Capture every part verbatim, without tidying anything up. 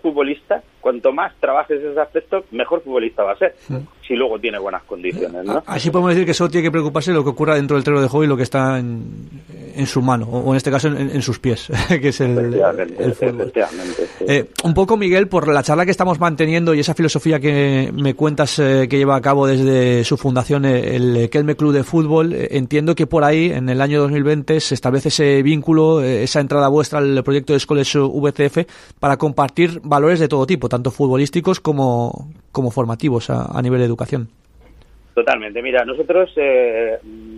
futbolista, cuanto más trabajes ese aspecto, mejor futbolista va a ser, sí. si luego tiene buenas condiciones, ¿no? Así podemos decir que solo tiene que preocuparse de lo que ocurra dentro del terreno de juego y lo que está en, en su mano, o en este caso en, en sus pies, que es el, el fútbol. Sí. Eh, un poco, Miguel, por la charla que estamos manteniendo y esa filosofía que me cuentas eh, que lleva a cabo desde su fundación, el Kelme Club de Fútbol, eh, entiendo que por ahí, en el año dos mil veinte, se establece ese vínculo, eh, esa entrada vuestra al proyecto de Escoles V C F para compartir valores de todo tipo, tanto futbolísticos como, como formativos a, a nivel de educación. Totalmente. Mira, nosotros eh,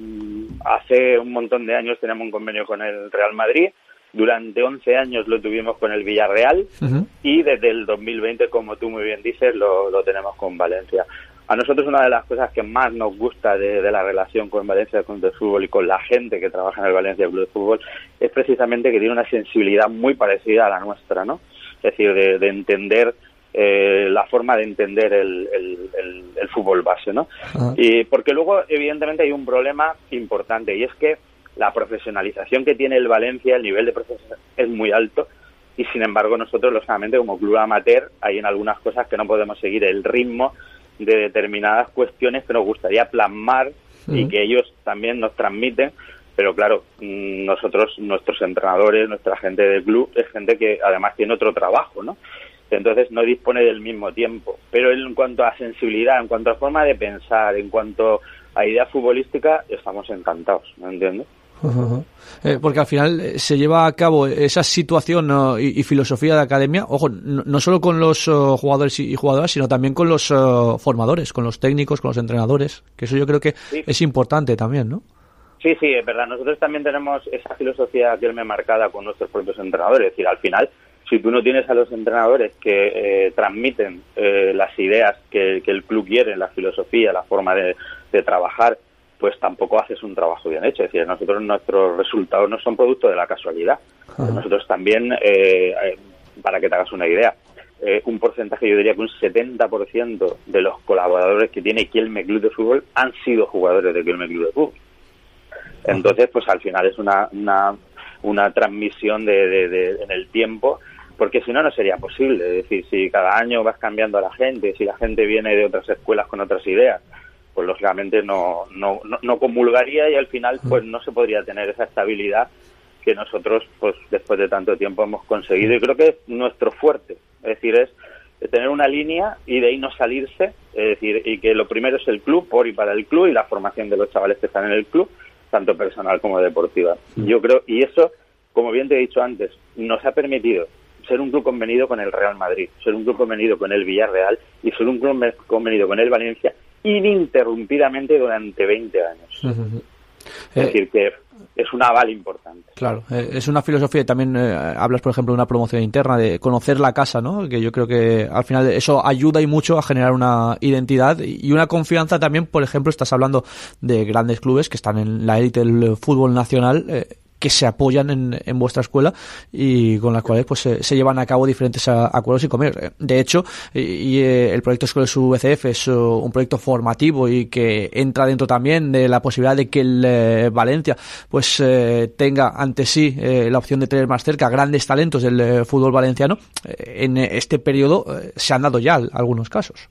hace un montón de años tenemos un convenio con el Real Madrid. Durante once años lo tuvimos con el Villarreal uh-huh. y desde el dos mil veinte, como tú muy bien dices, lo, lo tenemos con Valencia. A nosotros una de las cosas que más nos gusta de, de la relación con Valencia Club de Fútbol y con la gente que trabaja en el Valencia Club de Fútbol es precisamente que tiene una sensibilidad muy parecida a la nuestra, ¿no? Es decir, de, de entender eh, la forma de entender el, el, el, el fútbol base, ¿no? Uh-huh. Y porque luego, evidentemente, hay un problema importante y es que la profesionalización que tiene el Valencia, el nivel de profesionalización es muy alto y, sin embargo, nosotros, lógicamente, como club amateur, hay en algunas cosas que no podemos seguir el ritmo de determinadas cuestiones que nos gustaría plasmar uh-huh. y que ellos también nos transmiten, pero claro, nosotros, nuestros entrenadores, nuestra gente del club, es gente que además tiene otro trabajo, ¿no? Entonces no dispone del mismo tiempo. Pero en cuanto a sensibilidad, en cuanto a forma de pensar, en cuanto a idea futbolística, estamos encantados, ¿me entiendes? Uh-huh. Eh, porque al final se lleva a cabo esa situación uh, y, y filosofía de academia, ojo, no, no solo con los uh, jugadores y, y jugadoras, sino también con los uh, formadores, con los técnicos, con los entrenadores, que eso yo creo que sí. es importante también, ¿no? Sí, sí, es verdad. Nosotros también tenemos esa filosofía que él me marcada con nuestros propios entrenadores. Es decir, al final, si tú no tienes a los entrenadores que eh, transmiten eh, las ideas que, que el club quiere, la filosofía, la forma de, de trabajar, pues tampoco haces un trabajo bien hecho. Es decir, nosotros nuestros resultados no son producto de la casualidad. Uh-huh. Nosotros también, eh, eh, para que te hagas una idea, eh, un porcentaje, yo diría que un setenta por ciento de los colaboradores que tiene Kelme Club de Fútbol han sido jugadores de Kelme Club de Fútbol. Entonces, pues al final es una una, una transmisión de, de, de, en el tiempo, porque si no, no sería posible. Es decir, si cada año vas cambiando a la gente, si la gente viene de otras escuelas con otras ideas, pues lógicamente no, no, no, no comulgaría y al final pues no se podría tener esa estabilidad que nosotros pues después de tanto tiempo hemos conseguido, y creo que es nuestro fuerte. Es decir, es tener una línea y de ahí no salirse, es decir, y que lo primero es el club, por y para el club, y la formación de los chavales que están en el club, tanto personal como deportiva. Yo creo, y eso, como bien te he dicho antes, nos ha permitido ser un club convenido con el Real Madrid, ser un club convenido con el Villarreal y ser un club convenido con el Valencia ininterrumpidamente durante veinte años. Uh-huh. Es eh, decir, que es un aval importante. Claro, eh, es una filosofía. También eh, hablas, por ejemplo, de una promoción interna, de conocer la casa, ¿no? Que yo creo que al final eso ayuda y mucho a generar una identidad y una confianza también. Por ejemplo, estás hablando de grandes clubes que están en la élite del fútbol nacional, eh, que se apoyan en, en vuestra escuela y con las cuales pues se, se llevan a cabo diferentes a, acuerdos y comer. De hecho, y, y el proyecto Escoles V C F es uh, un proyecto formativo y que entra dentro también de la posibilidad de que el eh, Valencia pues eh, tenga ante sí eh, la opción de tener más cerca grandes talentos del eh, fútbol valenciano. Eh, en este periodo eh, se han dado ya algunos casos.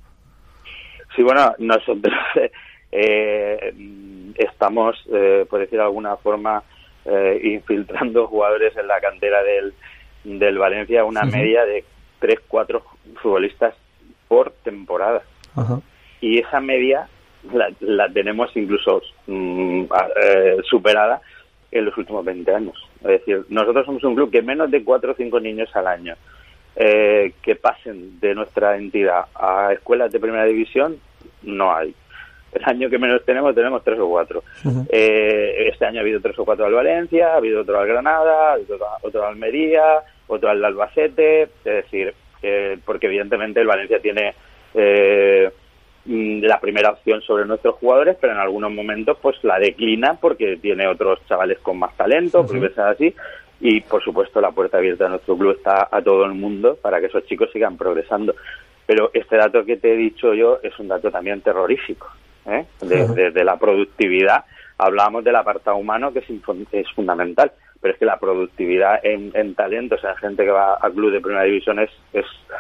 Sí, bueno, nosotros eh, estamos, eh, por decir de alguna forma, Eh, infiltrando jugadores en la cantera del, del Valencia, una uh-huh. media de tres cuatro futbolistas por temporada. Uh-huh. Y esa media la, la tenemos incluso mm, eh, superada en los últimos veinte años. Es decir, nosotros somos un club que menos de cuatro o cinco niños al año eh, que pasen de nuestra entidad a escuelas de primera división no hay. El año que menos tenemos, tenemos tres o cuatro. Uh-huh. Eh, este año ha habido tres o cuatro al Valencia, ha habido otro al Granada, ha habido otro, otro al Almería, otro al Albacete. Es decir, eh, porque evidentemente el Valencia tiene eh, la primera opción sobre nuestros jugadores, pero en algunos momentos pues la declina porque tiene otros chavales con más talento, uh-huh. por cosas así. Y por supuesto la puerta abierta de nuestro club está a todo el mundo para que esos chicos sigan progresando. Pero este dato que te he dicho yo es un dato también terrorífico. ¿Eh? De, de, de la productividad. Hablábamos del apartado humano, que es, es fundamental, pero es que la productividad en, en talentos, en gente que va a club de primera división es, es